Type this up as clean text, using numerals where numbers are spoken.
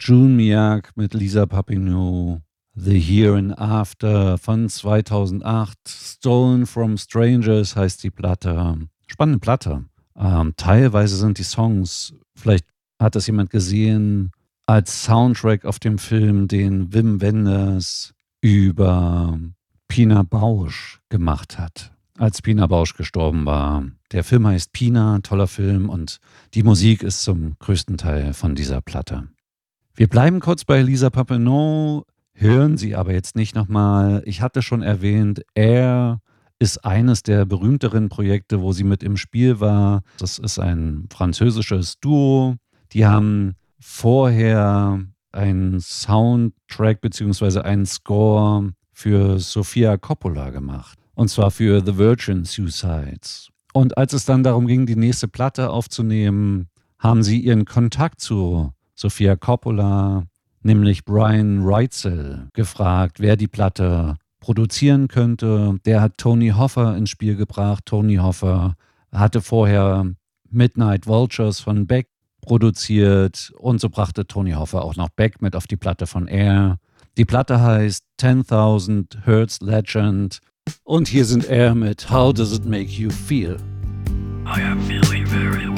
June Miag mit Lisa Papineau, The Here and After von 2008, Stolen from Strangers heißt die Platte. Spannende Platte. Teilweise sind die Songs, vielleicht hat das jemand gesehen, als Soundtrack auf dem Film, den Wim Wenders über Pina Bausch gemacht hat, als Pina Bausch gestorben war. Der Film heißt Pina, toller Film, und die Musik ist zum größten Teil von dieser Platte. Wir bleiben kurz bei Lisa Papineau, hören sie aber jetzt nicht nochmal. Ich hatte schon erwähnt, Air ist eines der berühmteren Projekte, wo sie mit im Spiel war. Das ist ein französisches Duo. Die haben vorher einen Soundtrack bzw. einen Score für Sofia Coppola gemacht. Und zwar für The Virgin Suicides. Und als es dann darum ging, die nächste Platte aufzunehmen, haben sie ihren Kontakt zu Sofia Coppola, nämlich Brian Reitzel, gefragt, wer die Platte produzieren könnte. Der hat Tony Hoffer ins Spiel gebracht. Tony Hoffer hatte vorher Midnight Vultures von Beck produziert und so brachte Tony Hoffer auch noch Beck mit auf die Platte von Air. Die Platte heißt 10,000 Hertz Legend und hier sind Air mit How Does It Make You Feel? I am feeling very